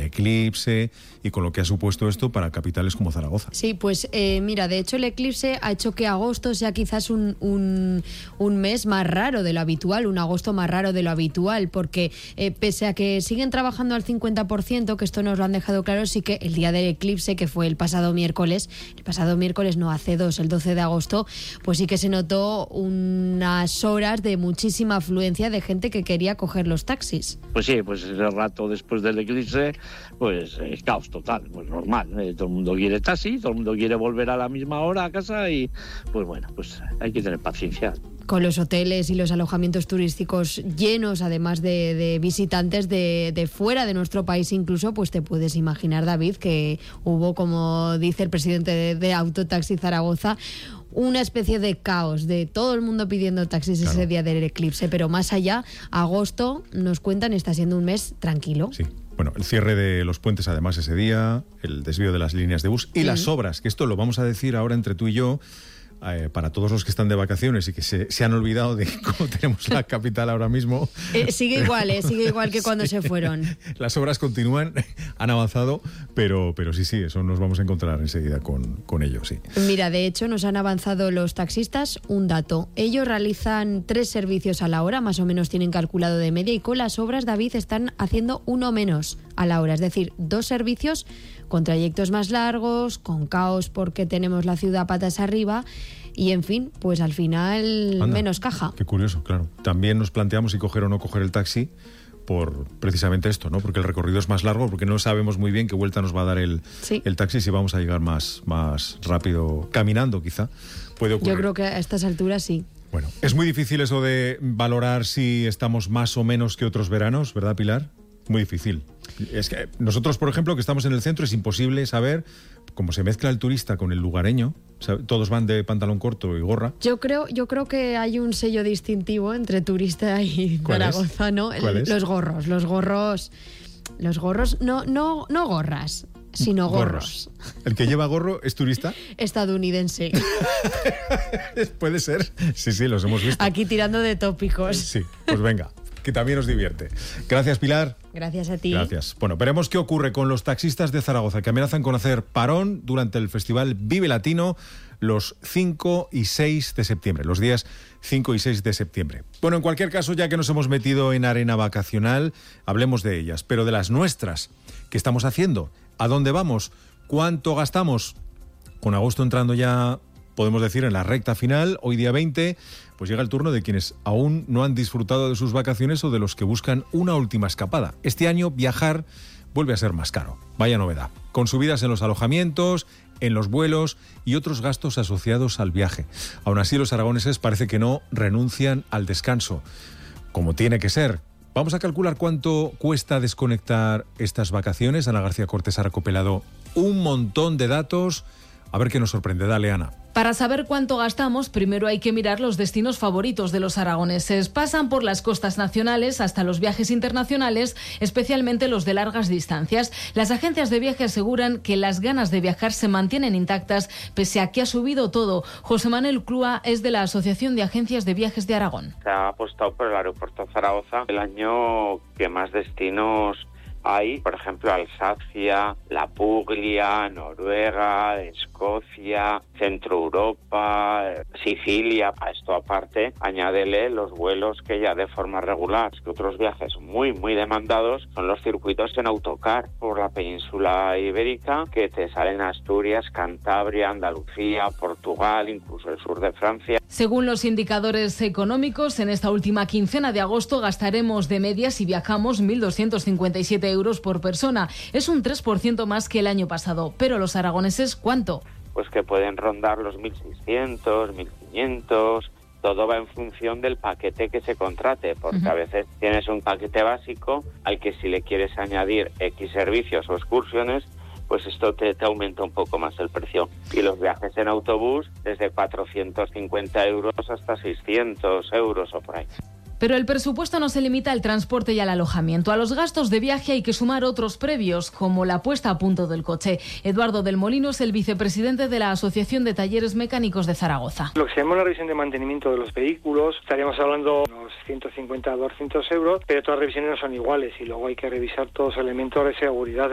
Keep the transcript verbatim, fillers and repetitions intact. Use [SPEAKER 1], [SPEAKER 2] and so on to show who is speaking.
[SPEAKER 1] eclipse y con lo que ha supuesto esto para capitales como Zaragoza.
[SPEAKER 2] Sí, pues eh, mira, de hecho el eclipse ha hecho que agosto sea quizás un, un, un mes más raro de lo habitual, un agosto más raro de lo habitual, porque eh, pese a que siguen trabajando al cincuenta por ciento, que esto nos lo han dejado claro, sí que el día del eclipse, que fue el pasado miércoles, el pasado miércoles no, hace dos, el doce de agosto, pues sí que se notó unas horas de muchísima afluencia de gente que quería coger los taxis.
[SPEAKER 3] Pues sí, pues ese rato después del eclipse, pues eh, caos total, pues normal, ¿eh? Todo el mundo quiere taxi, todo el mundo quiere volver a la misma hora a casa y pues bueno, pues hay que tener paciencia.
[SPEAKER 2] Con los hoteles y los alojamientos turísticos llenos, además de, de visitantes de, de fuera de nuestro país incluso, pues te puedes imaginar, David, que hubo, como dice el presidente de, de Autotaxi Zaragoza, una especie de caos, de todo el mundo pidiendo taxis claro. ese día del eclipse, pero más allá, agosto, nos cuentan, está siendo un mes tranquilo.
[SPEAKER 1] Sí. Bueno, el cierre de los puentes además ese día, el desvío de las líneas de bus y sí. las obras, que esto lo vamos a decir ahora entre tú y yo, Eh, para todos los que están de vacaciones y que se, se han olvidado de cómo tenemos la capital ahora mismo.
[SPEAKER 2] Eh, sigue igual, eh, sigue igual que cuando sí. se fueron.
[SPEAKER 1] Las obras continúan, han avanzado, pero, pero sí, sí, eso nos vamos a encontrar enseguida con, con ellos, sí.
[SPEAKER 2] Mira, de hecho, nos han avanzado los taxistas un dato. Ellos realizan tres servicios a la hora, más o menos tienen calculado de media, y con las obras, David, están haciendo uno menos a la hora, es decir, dos servicios con trayectos más largos, con caos porque tenemos la ciudad patas arriba y, en fin, pues al final Anda, menos caja.
[SPEAKER 1] Qué curioso, claro. También nos planteamos si coger o no coger el taxi por precisamente esto, ¿no? Porque el recorrido es más largo, porque no sabemos muy bien qué vuelta nos va a dar el, sí. el taxi, si vamos a llegar más, más rápido caminando, quizá. Puede ocurrir.
[SPEAKER 2] Yo creo que a estas alturas sí.
[SPEAKER 1] Bueno, es muy difícil eso de valorar si estamos más o menos que otros veranos, ¿verdad, Pilar? Muy difícil. Es que nosotros, por ejemplo, que estamos en el centro, es imposible saber cómo se mezcla el turista con el lugareño. Todos van de pantalón corto y gorra.
[SPEAKER 2] Yo creo, yo creo que hay un sello distintivo entre turista y zaragozano.
[SPEAKER 1] ¿Cuál es?
[SPEAKER 2] Los gorros, los gorros, los gorros, no, no, no gorras, sino gorros.
[SPEAKER 1] gorros. ¿El que lleva gorro es turista?
[SPEAKER 2] Estadounidense.
[SPEAKER 1] Puede ser. Sí, sí, los hemos visto.
[SPEAKER 2] Aquí tirando de tópicos.
[SPEAKER 1] Sí, pues venga, que también nos divierte. Gracias, Pilar.
[SPEAKER 2] Gracias a ti.
[SPEAKER 1] Gracias. Bueno, veremos qué ocurre con los taxistas de Zaragoza, que amenazan con hacer parón durante el festival Vive Latino los cinco y seis de septiembre, los días cinco y seis de septiembre. Bueno, en cualquier caso, ya que nos hemos metido en arena vacacional, hablemos de ellas, pero de las nuestras. ¿Qué estamos haciendo? ¿A dónde vamos? ¿Cuánto gastamos? Con agosto entrando ya, podemos decir, en la recta final, hoy día veinte, pues llega el turno de quienes aún no han disfrutado de sus vacaciones o de los que buscan una última escapada. Este año viajar vuelve a ser más caro. Vaya novedad. Con subidas en los alojamientos, en los vuelos y otros gastos asociados al viaje. Aún así, los aragoneses parece que no renuncian al descanso, como tiene que ser. Vamos a calcular cuánto cuesta desconectar estas vacaciones. Ana García Cortés ha recopilado un montón de datos. A ver qué nos sorprende. Dale, Ana.
[SPEAKER 4] Para saber cuánto gastamos, primero hay que mirar los destinos favoritos de los aragoneses. Pasan por las costas nacionales hasta los viajes internacionales, especialmente los de largas distancias. Las agencias de viaje aseguran que las ganas de viajar se mantienen intactas, pese a que ha subido todo. José Manuel Clua es de la Asociación de Agencias de Viajes de Aragón.
[SPEAKER 5] Se ha apostado por el aeropuerto de Zaragoza el año que más destinos hay, por ejemplo, Alsacia, La Puglia, Noruega, Escocia, Centro Europa, Sicilia. A esto aparte, añádele los vuelos que ya de forma regular, que otros viajes muy, muy demandados, son los circuitos en autocar por la península ibérica, que te salen Asturias, Cantabria, Andalucía, Portugal, incluso el sur de Francia.
[SPEAKER 4] Según los indicadores económicos, en esta última quincena de agosto gastaremos de media, si viajamos, mil doscientos cincuenta y siete euros por persona. Es un tres por ciento más que el año pasado. Pero los aragoneses, ¿cuánto?
[SPEAKER 5] Pues que pueden rondar los mil seiscientos, mil quinientos... Todo va en función del paquete que se contrate, porque uh-huh. a veces tienes un paquete básico al que si le quieres añadir X servicios o excursiones, pues esto te, te aumenta un poco más el precio. Y los viajes en autobús desde cuatrocientos cincuenta euros hasta seiscientos euros o por ahí.
[SPEAKER 4] Pero el presupuesto no se limita al transporte y al alojamiento. A los gastos de viaje hay que sumar otros previos, como la puesta a punto del coche. Eduardo del Molino es el vicepresidente de la Asociación de Talleres Mecánicos de Zaragoza.
[SPEAKER 6] Lo que se llama la revisión de mantenimiento de los vehículos, estaríamos hablando de unos ciento cincuenta a doscientos euros, pero todas las revisiones no son iguales y luego hay que revisar todos los elementos de seguridad.